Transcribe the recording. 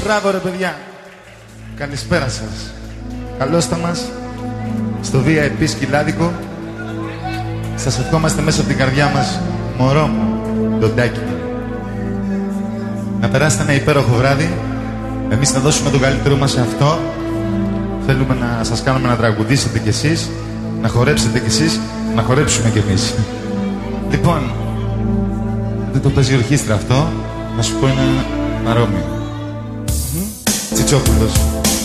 Μπράβο ρε παιδιά. Καλησπέρα σας. Καλώς τα μας στο VIP σκυλάδικο. Σας ευχόμαστε μέσα από την καρδιά μας, μωρό μου, Ντοντάκι. Να περάσετε ένα υπέροχο βράδυ. Εμείς θα δώσουμε τον καλύτερό μας σε αυτό. Θέλουμε να σας κάνουμε να τραγουδήσετε κι εσείς, να χορέψετε κι εσείς, να χορέψουμε κι εμείς. Λοιπόν, δεν το παίζει ορχήστρα αυτό, να σου πω ένα παρόμοιο. Τσιτσόπουλος.